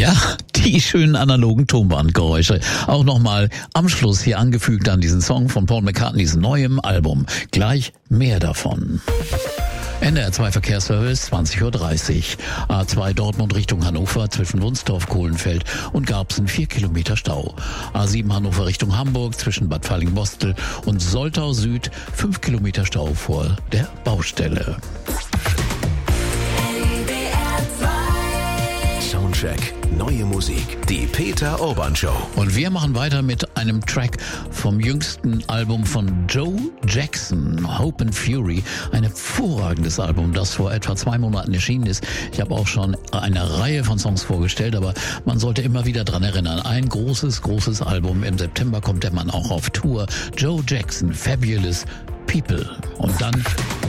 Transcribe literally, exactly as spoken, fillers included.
Ja, die schönen analogen Tonbandgeräusche. Auch nochmal am Schluss hier angefügt an diesen Song von Paul McCartneys neuem Album. Gleich mehr davon. N D R zwei Verkehrsservice, zwanzig Uhr dreißig. A zwei Dortmund Richtung Hannover zwischen Wunstorf, Kohlenfeld und Garbsen vier Kilometer Stau. A sieben Hannover Richtung Hamburg zwischen Bad Falling-Bostel und Soltau Süd fünf Kilometer Stau vor der Baustelle. Soundcheck. Neue Musik. Die Peter Urban Show. Und wir machen weiter mit einem Track vom jüngsten Album von Joe Jackson, Hope and Fury. Ein hervorragendes Album, das vor etwa zwei Monaten erschienen ist. Ich habe auch schon eine Reihe von Songs vorgestellt, aber man sollte immer wieder dran erinnern. Ein großes, großes Album. Im September kommt der Mann auch auf Tour. Joe Jackson, Fabulous People. Und dann